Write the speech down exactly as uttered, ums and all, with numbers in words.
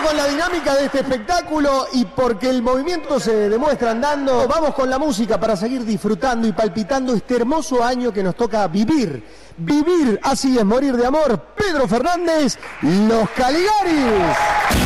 con la dinámica de este espectáculo y porque el movimiento se demuestra andando, vamos con la música para seguir disfrutando y palpitando este hermoso año que nos toca vivir. Vivir, así es, morir de amor. Pedro Fernández, Los Caligaris.